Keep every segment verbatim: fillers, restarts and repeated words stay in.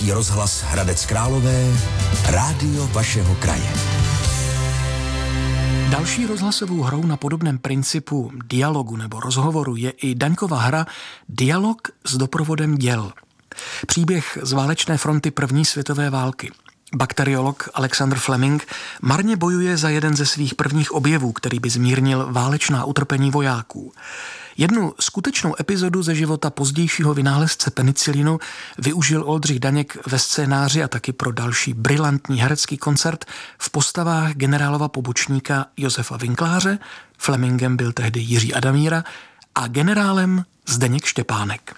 Český rozhlas Hradec Králové, rádio vašeho kraje. Další rozhlasovou hrou na podobném principu dialogu nebo rozhovoru je i Daňkova hra Dialog s doprovodem děl. Příběh z válečné fronty první světové války. Bakteriolog Alexander Fleming marně bojuje za jeden ze svých prvních objevů, který by zmírnil válečná utrpení vojáků. Jednu skutečnou epizodu ze života pozdějšího vynálezce penicilinu využil Oldřich Daněk ve scénáři a taky pro další brilantní herecký koncert v postavách generálova pobočníka Josefa Winkláře, Flemingem byl tehdy Jiří Adamíra a generálem Zdeněk Štěpánek.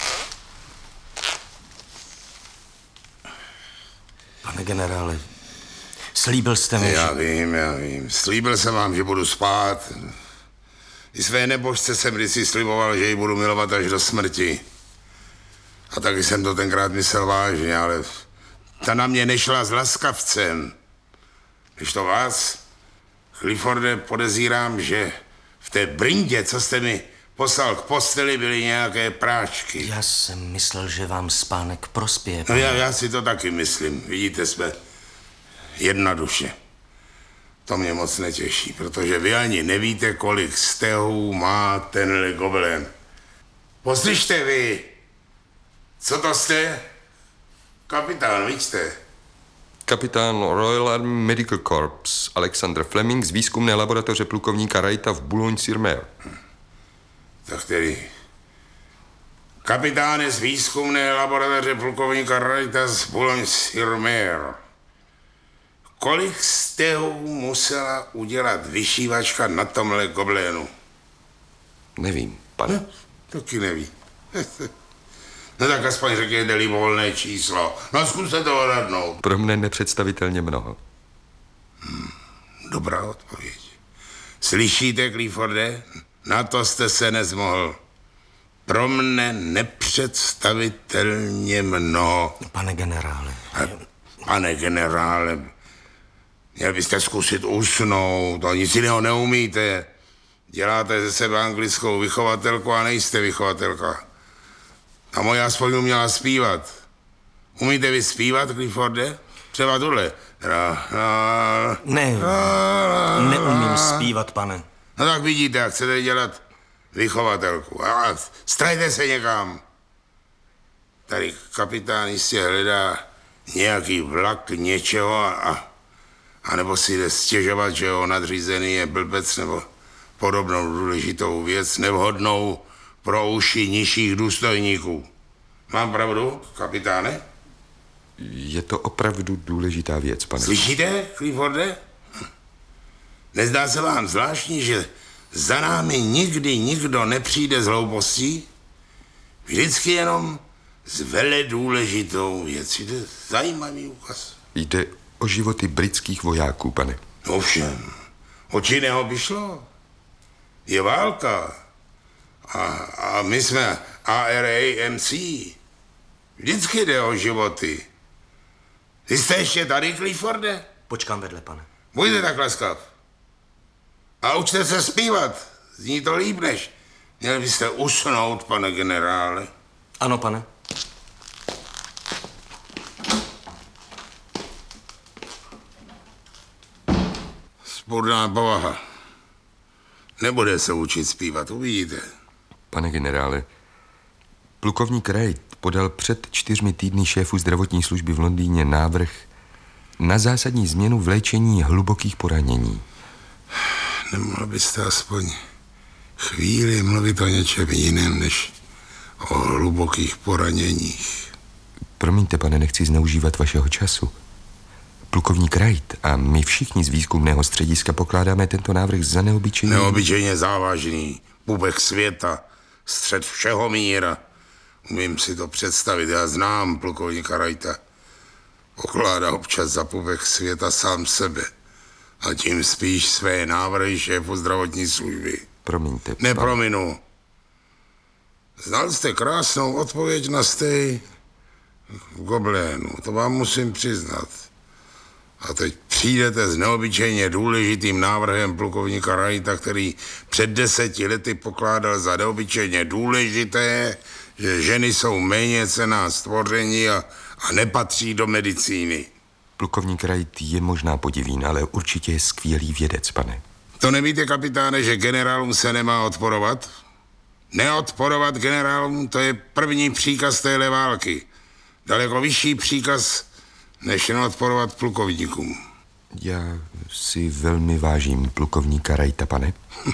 Pane generále, slíbil jste mi, Já vím, já vím. Slíbil jsem vám, že budu spát. I své nebožce jsem kdysi sliboval, že ji budu milovat až do smrti. A taky jsem to tenkrát myslel vážně, ale ta na mě nešla s laskavcem. Když to vás, Clifforde, podezírám, že v té brindě, co jste mi poslal k posteli, byly nějaké prášky. Já jsem myslel, že vám spánek prospěje. No já, já si to taky myslím. Vidíte, jsme jedna duše. To mě moc netěší, protože vy ani nevíte, kolik stehů má tenhle gobelin. Poslyšte vy, co to jste? Kapitán, vidíte? Kapitán Royal Army Medical Corps Alexander Fleming z výzkumné laboratoře plukovníka Wrighta v Boulogne-sur-Mer. Tak tedy kapitáne z výzkumné laboratoře plukovníka Wrighta z Boulogne-sur-Mer. Kolik stehů musela udělat vyšívačka na tomhle goblénu? Nevím, pane. No, taky neví. No tak aspoň řekněte libovolné číslo. No zkuste to odhadnout. Pro mne nepředstavitelně mnoho. Hmm, dobrá odpověď. Slyšíte, Clifforde? Na to jste se nezmohl. Pro mne nepředstavitelně mnoho. Pane generále. Pane generále, měl byste zkusit usnout, to nic jiného neumíte. Děláte ze sebe anglickou vychovatelku a nejste vychovatelka. A moje aspoň uměla zpívat. Umíte vy zpívat, Clifforde? Třeba tohle. Ne, neumím zpívat, pane. No tak vidíte, jak chcete dělat vychovatelku. A strajte se někam. Tady kapitán jistě hledá nějaký vlak něčeho a, a nebo si jde stěžovat, že ho nadřízený je blbec nebo podobnou důležitou věc nevhodnou pro uši nižších důstojníků. Mám pravdu, kapitáne? Je to opravdu důležitá věc, pane. Slyšíte, Clifforde? Nezdá se vám zvláštní, že za námi nikdy nikdo nepřijde s hloupostí? Vždycky jenom s vele důležitou věcí. To je zajímavý úkaz. Jde o životy britských vojáků, pane. Ovšem, o činného by šlo. Je válka. A, a my jsme A R A M C. Vždycky jde o životy. Vy jste ještě tady, Clifforde? Počkám vedle, pane. Buďte tak laskav. A učte se zpívat. Zní to líp než. Měli byste usnout, pane generále. Ano, pane. Spodná povaha. Nebude se učit zpívat, uvidíte. Pane generále, plukovník Wright podal před čtyřmi týdny šéfu zdravotní služby v Londýně návrh na zásadní změnu v léčení hlubokých poranění. Nemohla byste aspoň chvíli mluvit o něčem jiném, než o hlubokých poraněních? Promiňte, pane, nechci zneužívat vašeho času. Plukovník Wright a my všichni z výzkumného střediska pokládáme tento návrh za neobyčejný... Neobyčejně závažný. Pupek světa. Střed všeho míra. Umím si to představit. Já znám plukovníka Wrighta. Pokládá občas za pupek světa sám sebe. A tím spíš své návrhy šéfu zdravotní služby. Promiňte. Pan... Neprominu. Znal jste krásnou odpověď na stej v goblénu. To vám musím přiznat. A teď přijdete s neobyčejně důležitým návrhem plukovníka Wrighta, který před deseti lety pokládal za neobyčejně důležité, že ženy jsou méně cenná stvoření a, a nepatří do medicíny. Plukovník Wright je možná podivín, ale určitě je skvělý vědec, pane. To nevíte, kapitáne, že generálům se nemá odporovat? Neodporovat generálům, to je první příkaz téhle války. Daleko vyšší příkaz, než neodporovat plukovníkům. Já si velmi vážím plukovníka Wrighta, pane.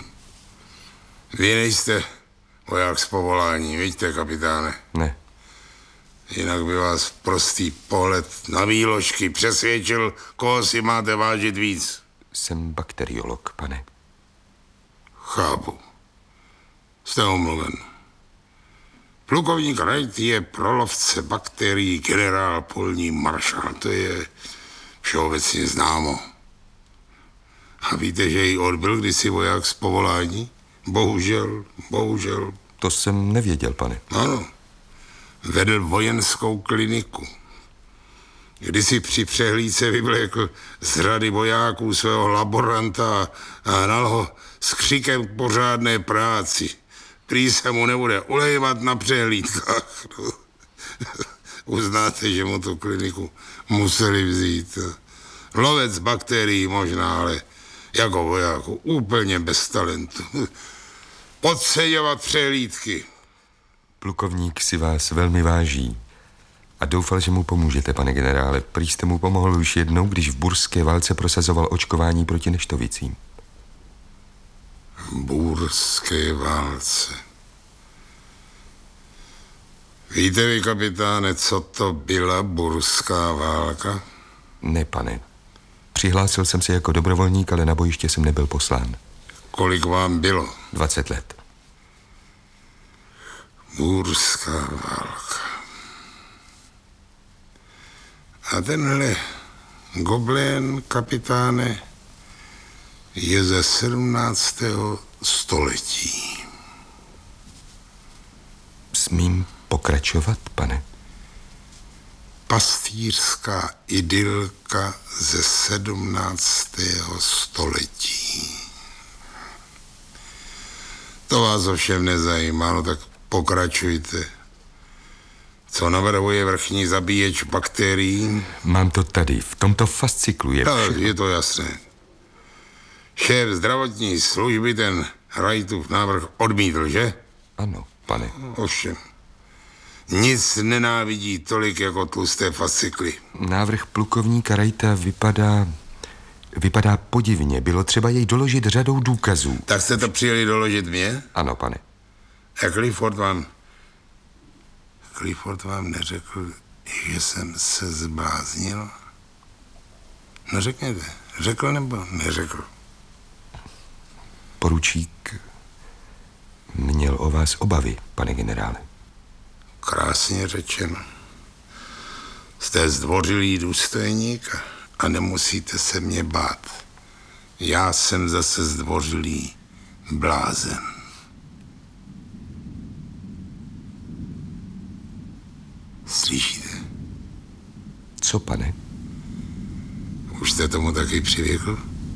Vy nejste voják z povolání, vidíte, kapitáne? Ne. Jinak by vás prostý pohled na výložky přesvědčil, koho si máte vážit víc. Jsem bakteriolog, pane. Chápu. Jste omluven. Plukovník Wright je prolovce bakterií, generál polní maršál. To je všeobecně známo. A víte, že ji odbyl kdysi voják z povolání? Bohužel, bohužel. To jsem nevěděl, pane. Ano. Vedl vojenskou kliniku. Kdysi při přehlídce vyvlékl z řady vojáků svého laboranta a hnal ho s křikem k pořádné práci. Prý se mu nebude ulejvat na přehlídkách. No. Uznáte, že mu tu kliniku museli vzít. Lovec bakterií možná, ale jako vojáku úplně bez talentu. Podceňovat přehlídky. Plukovník si vás velmi váží a doufal, že mu pomůžete, pane generále. Prý jste mu pomohl už jednou, když v burské válce prosazoval očkování proti neštovicím. V burské válce. Víte vy, kapitáne, co to byla burská válka? Ne, pane. Přihlásil jsem se jako dobrovolník, ale na bojiště jsem nebyl poslán. Kolik vám bylo? Dvacet let. Burská válka. A tenhle goblin, kapitáne, je ze sedmnáctého století. Smím pokračovat, pane? Pastýřská idylka ze sedmnáctého století. To vás ovšem nezajímá, no tak pokračujte. Co navrhuje vrchní zabíječ bakterií? Mám to tady, v tomto fasciklu je No, všechno. je to jasné. Šéf zdravotní služby ten Wrightův návrh odmítl, že? Ano, pane. Ovšem. Nic nenávidí tolik jako tlusté fascikly. Návrh plukovníka Wrighta vypadá... vypadá podivně. Bylo třeba jej doložit řadou důkazů. Tak jste to přijeli doložit mě? Ano, pane. A Clifford vám... Clifford vám neřekl, že jsem se zbláznil? No řekněte, řekl nebo neřekl? Poručík měl o vás obavy, pane generále. Krásně řečeno. Jste zdvořilý důstojník a nemusíte se mě bát. Já jsem zase zdvořilý blázen. Slyšíte? Co, pane? Už jste tomu taky přivěkl?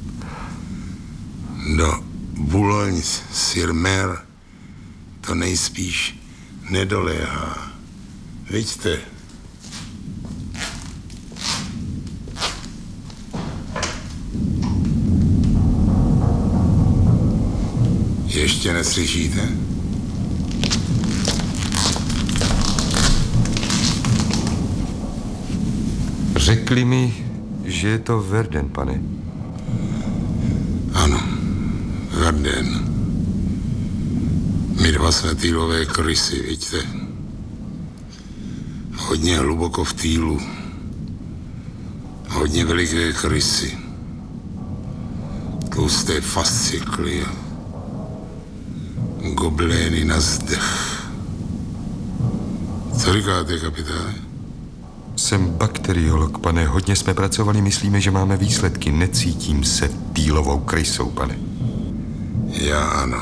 Do Boulogne-sur-Mer to nejspíš nedoléhá. Vidíte? Ještě neslyšíte? Řekli mi, že je to Verden, pane. Ano, Verden. My dva jsme týlové krysy, vidíte? Hodně hluboko v týlu. Hodně veliké krysy. Tlusté fascikly a goblény na zdech. Co říkáte, kapitáne? Jsem bakteriolog, pane. Hodně jsme pracovali, myslíme, že máme výsledky. Necítím se týlovou krysou, pane. Já ano.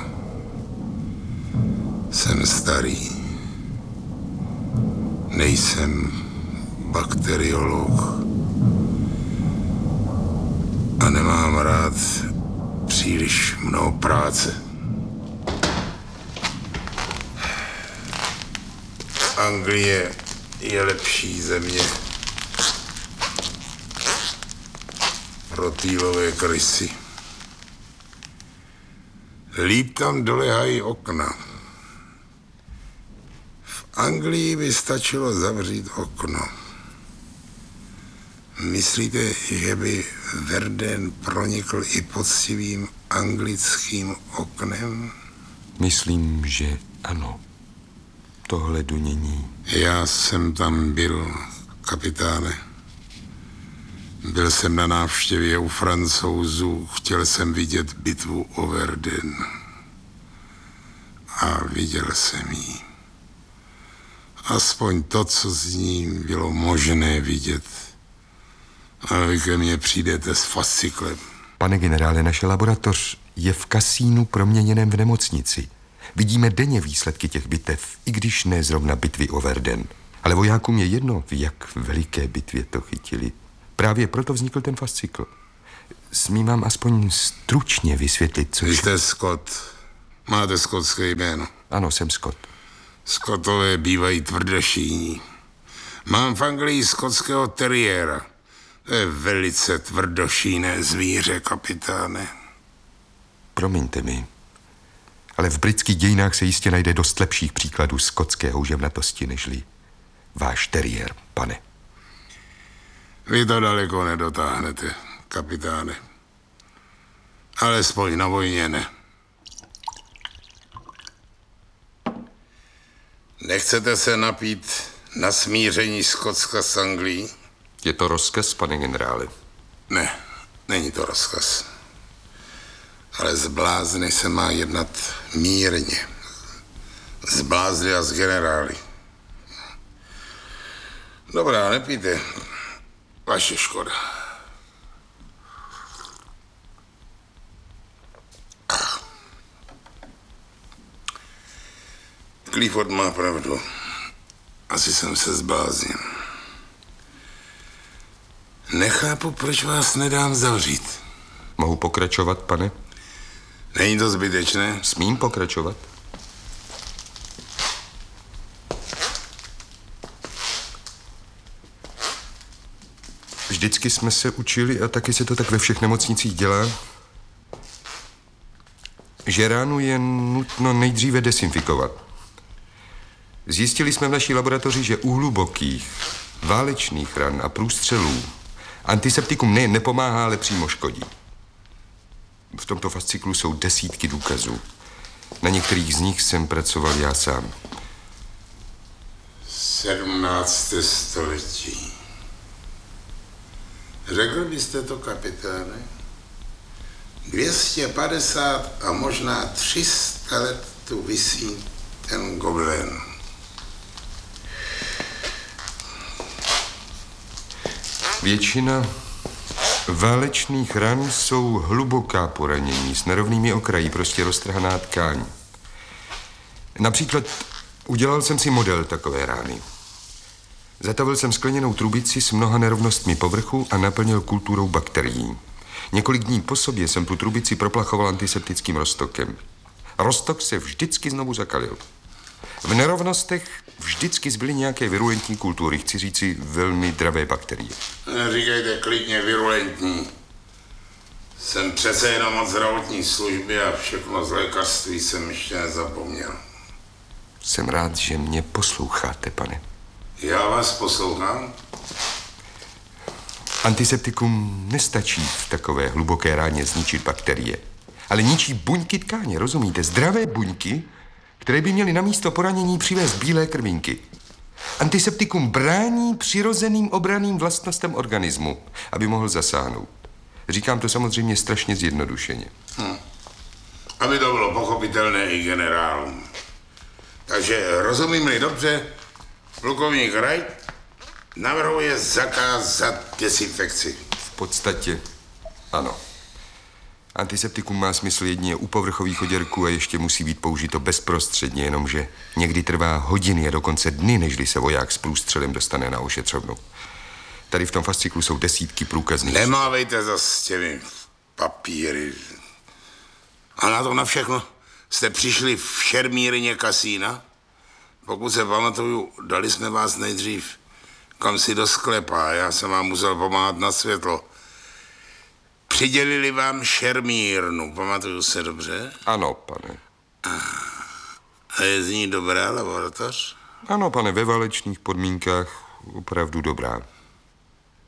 Jsem starý. Nejsem bakteriolog. A nemám rád příliš mnoho práce. Anglie je lepší země pro týlové krysy. Líp tam dolehají okna. V Anglii by stačilo zavřít okno. Myslíte, že by Verden pronikl i poctivým anglickým oknem? Myslím, že ano. Tohle dunění. Já jsem tam byl, kapitáne. Byl jsem na návštěvě u Francouzů, chtěl jsem vidět bitvu o Verden. A viděl jsem ji. Aspoň to, co z ní bylo možné vidět. A vy ke mně přijdete s fasciklem. Pane generále, naše laboratoř je v kasínu proměněném v nemocnici. Vidíme denně výsledky těch bitev, i když ne zrovna bitvy o Verden. Ale vojákům je jedno, v jak veliké bitvě to chytili. Právě proto vznikl ten fascikl. Smím vám aspoň stručně vysvětlit, co... Vy jste Scott. Máte skotské jméno. Ano, jsem Scott. Scottové bývají tvrdošíní. Mám v Anglii skotského teriéra. To je velice tvrdošíné zvíře, kapitáne. Promiňte mi, ale v britských dějinách se jistě najde dost lepších příkladů skotské houževnatosti, nežli váš teriér, pane. Vy to daleko nedotáhnete, kapitáne. Alespoň na vojně ne. Nechcete se napít na smíření Skotska s Anglií? Je to rozkaz, pane generále? Ne, není to rozkaz. Ale z blázny se má jednat mírně. Z blázny a z generály. Dobrá, nepijte. Vaše škoda. Clifford má pravdu. Asi jsem se zbláznil. Nechápu, proč vás nedám zavřít. Mohu pokračovat, pane? Není to zbytečné? Smím pokračovat? Vždycky jsme se učili, a taky se to tak ve všech nemocnicích dělá, že ránu je nutno nejdříve desinfikovat. Zjistili jsme v naší laboratoři, že u hlubokých, válečných ran a průstřelů antiseptikum nejen nepomáhá, ale přímo škodí. V tomto fasciklu jsou desítky důkazů. Na některých z nich jsem pracoval já sám. sedmnácté století. Řekl byste to, kapitáne? dvě stě padesát a možná tři sta let tu visí ten goblen. Většina válečných ran jsou hluboká poranění s nerovnými okraji, prostě roztrhaná tkáň. Například udělal jsem si model takové rány. Zatavil jsem skleněnou trubici s mnoha nerovnostmi povrchu a naplnil kulturou bakterií. Několik dní po sobě jsem tu trubici proplachoval antiseptickým roztokem. Roztok se vždycky znovu zakalil. V nerovnostech vždycky zbyly nějaké virulentní kultury, chci říci velmi dravé bakterie. Neříkejte klidně virulentní. Jsem přece jenom od zdravotní služby a všechno z lékařství jsem ještě nezapomněl. Jsem rád, že mě posloucháte, pane. Já vás poslouchám. Antiseptikum nestačí v takové hluboké ráně zničit bakterie, ale ničí buňky tkáně, rozumíte? Zdravé buňky, které by měly na místo poranění přivést bílé krvinky. Antiseptikum brání přirozeným obranným vlastnostem organismu, aby mohl zasáhnout. Říkám to samozřejmě strašně zjednodušeně. Hm. Aby to bylo pochopitelné i generálům. Takže rozumím-li dobře, plukovník Wright navrhuje zakázat desinfekci. V podstatě ano. Antiseptikum má smysl jedině u povrchových oděrků a ještě musí být použito bezprostředně, jenomže někdy trvá hodiny a dokonce dny, nežli se voják s průstřelem dostane na ošetřovnu. Tady v tom fasciklu jsou desítky průkazných... Nemávejte zas těmi papíry. A na to na všechno jste přišli v šermírně kasína? Pokud se pamatuju, dali jsme vás nejdřív kam si do sklepa, já jsem vám musel pomáhat na světlo. Přidělili vám šermírnu, pamatuju se dobře? Ano, pane. A je z ní dobrá laboratoř? Ano, pane, ve válečných podmínkách opravdu dobrá.